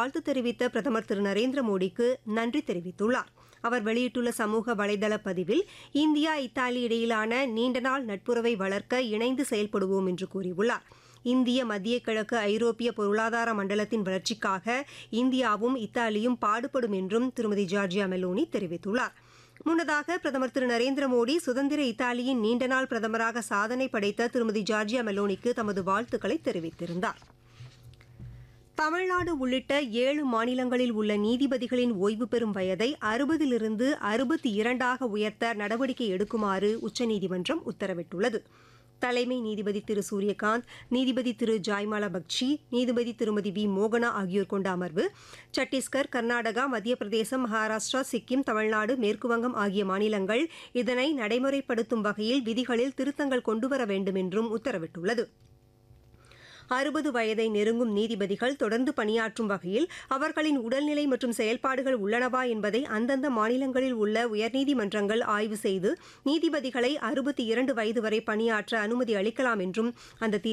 வாழ்த்து தெரிவித்த பிரதமர் திரு நரேந்திர மோடிக்கு நன்றி தெரிவித்துள்ளார். அவர் வெளியிட்டுள்ள சமூக வலைதள பதிவில் இந்தியா இத்தாலி இடையிலான நீண்டநாள் நட்புறவை வளர்க்க இணைந்து செயல்படுவோம் என்று கூறியுள்ளார். இந்திய மத்திய கிழக்கு ஐரோப்பிய பொருளாதார மண்டலத்தின் வளர்ச்சிக்காக இந்தியாவும் இத்தாலியும் பாடுபடும் என்றும் திருமதி ஜார்ஜியா மெலோனி தெரிவித்துள்ளார். முன்னதாக பிரதமர் திரு நரேந்திர மோடி சுதந்திர இத்தாலியின் நீண்டநாள் பிரதமராக சாதனை படைத்த திருமதி ஜார்ஜியா மெலோனிக்கு தமது வாழ்த்துக்களை தெரிவித்திருந்தார். தமிழ்நாடு உள்ளிட்ட 7 மாநிலங்களில் உள்ள நீதிபதிகளின் ஓய்வு பெறும் வயதை 60லிருந்து 62ஆக உயர்த்த நடவடிக்கை எடுக்குமாறு உச்சநீதிமன்றம் உத்தரவிட்டுள்ளது. தலைமை நீதிபதி திரு சூரியகாந்த், நீதிபதி திரு ஜாய்மாலா பக்ஷி, நீதிபதி திருமதி வி மோகனா ஆகியோர் கொண்ட அமர்வு சத்தீஸ்கர், கர்நாடகா, மத்திய பிரதேசம், மகாராஷ்டிரா, சிக்கிம், தமிழ்நாடு, மேற்குவங்கம் ஆகிய மாநிலங்கள் இதனை நடைமுறைப்படுத்தும் வகையில் விதிகளில் திருத்தங்கள் கொண்டுவர வேண்டும் என்றும் உத்தரவிட்டுள்ளது. 60 வயதை நெருங்கும் நீதிபதிகள் தொடர்ந்து பணியாற்றும் வகையில் அவர்களின் உடல்நிலை மற்றும் செயல்பாடுகள் உள்ளனவா என்பதை அந்தந்த மாநிலங்களில் உள்ள உயர்நீதிமன்றங்கள் ஆய்வு செய்து நீதிபதிகளை 62 வயது வரை பணியாற்ற அனுமதி அளிக்கலாம் என்றும் அந்த